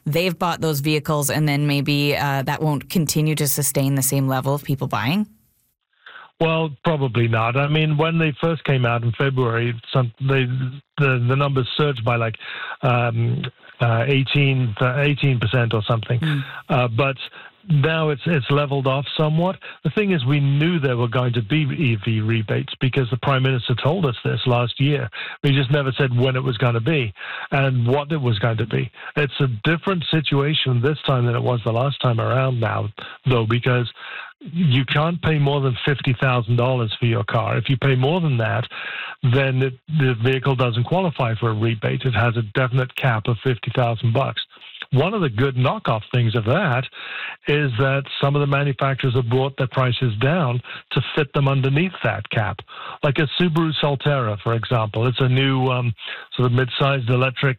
they've bought those vehicles and then maybe that won't continue to sustain the same level of people buying? Well, probably not. I mean, when they first came out in February, the numbers surged by like 18% or something. But now it's leveled off somewhat. The thing is, we knew there were going to be EV rebates because the Prime Minister told us this last year. We just never said when it was going to be and what it was going to be. It's a different situation this time than it was the last time around now, though, because you can't pay more than $50,000 for your car. If you pay more than that, then the vehicle doesn't qualify for a rebate. It has a definite cap of $50,000. One of the good knockoff things of that is that some of the manufacturers have brought their prices down to fit them underneath that cap. Like a Subaru Solterra, for example. It's a new sort of mid-sized electric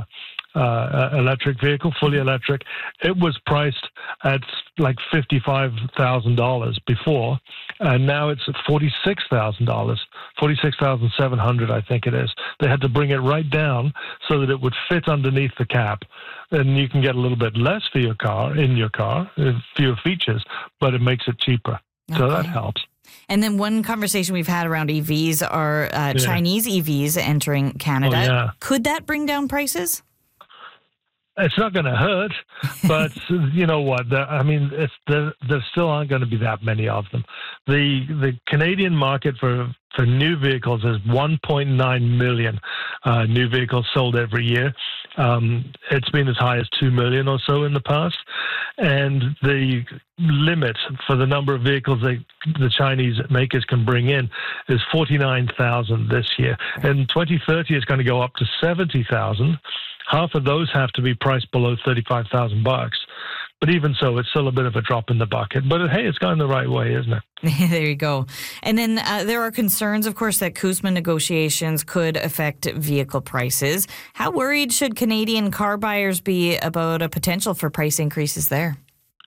vehicle, fully electric. It was priced at like $55,000 before, and now it's at $46,000, $46,700, I think it is. They had to bring it right down so that it would fit underneath the cap, and you can get a little bit less for your car, fewer features, but it makes it cheaper. Okay. So that helps. And then one conversation we've had around EVs are Chinese EVs entering Canada. Oh, yeah. Could that bring down prices? It's not going to hurt, but you know what? There still aren't going to be that many of them. The Canadian market for new vehicles is 1.9 million new vehicles sold every year. It's been as high as 2 million or so in the past. And the limit for the number of vehicles the Chinese makers can bring in is 49,000 this year. In 2030, it's going to go up to 70,000. Half of those have to be priced below $35,000. But even so, it's still a bit of a drop in the bucket. But hey, it's going the right way, isn't it? There you go. And then there are concerns, of course, that CUSMA negotiations could affect vehicle prices. How worried should Canadian car buyers be about a potential for price increases there?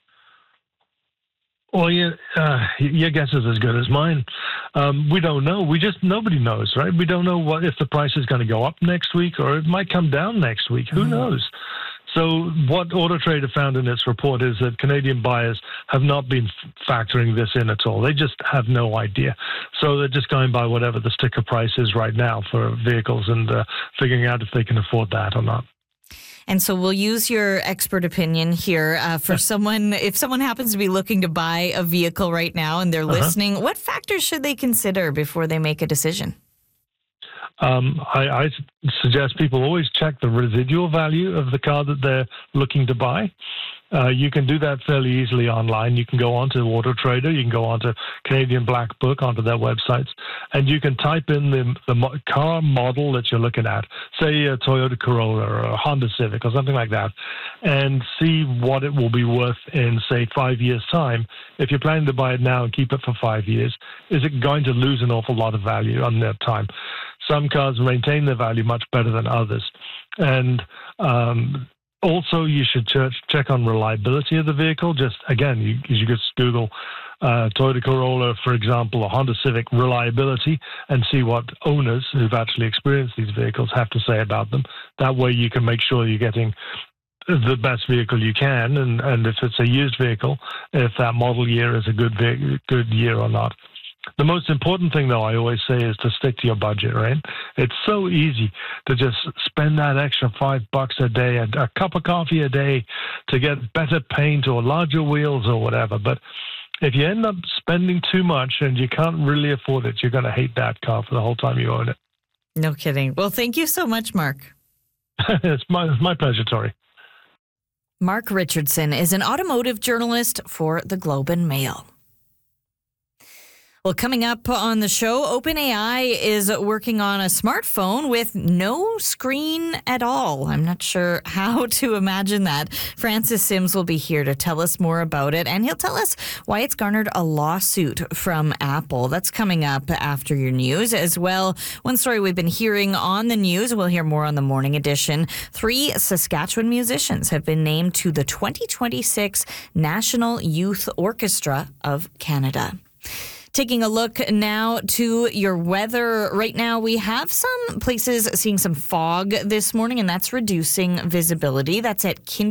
Well, your guess is as good as mine. We don't know. Nobody knows, right? We don't know if the price is going to go up next week or it might come down next week. Who knows? So what Auto Trader found in its report is that Canadian buyers have not been factoring this in at all. They just have no idea. So they're just going by whatever the sticker price is right now for vehicles and figuring out if they can afford that or not. And so we'll use your expert opinion here for someone, if someone happens to be looking to buy a vehicle right now and they're listening, what factors should they consider before they make a decision? I suggest people always check the residual value of the car that they're looking to buy. You can do that fairly easily online. You can go onto Auto Trader, you can go onto Canadian Black Book, onto their websites, and you can type in the car model that you're looking at, say a Toyota Corolla or a Honda Civic or something like that, and see what it will be worth in, say, 5 years' time. If you're planning to buy it now and keep it for 5 years, is it going to lose an awful lot of value on that time? Some cars maintain their value much better than others. And also, you should check on reliability of the vehicle. Just, again, you just Google Toyota Corolla, for example, or Honda Civic reliability and see what owners who've actually experienced these vehicles have to say about them. That way you can make sure you're getting the best vehicle you can. And if it's a used vehicle, if that model year is a good year or not. The most important thing, though, I always say is to stick to your budget, right? It's so easy to just spend that extra $5 a day, a cup of coffee a day to get better paint or larger wheels or whatever. But if you end up spending too much and you can't really afford it, you're going to hate that car for the whole time you own it. No kidding. Well, thank you so much, Mark. It's my pleasure, Tori. Mark Richardson is an automotive journalist for the Globe and Mail. Well, coming up on the show, OpenAI is working on a smartphone with no screen at all. I'm not sure how to imagine that. Francis Sims will be here to tell us more about it, and he'll tell us why it's garnered a lawsuit from Apple. That's coming up after your news as well. One story we've been hearing on the news, we'll hear more on the morning edition. 3 Saskatchewan musicians have been named to the 2026 National Youth Orchestra of Canada. Taking a look now to your weather. Right now, we have some places seeing some fog this morning, and that's reducing visibility. That's at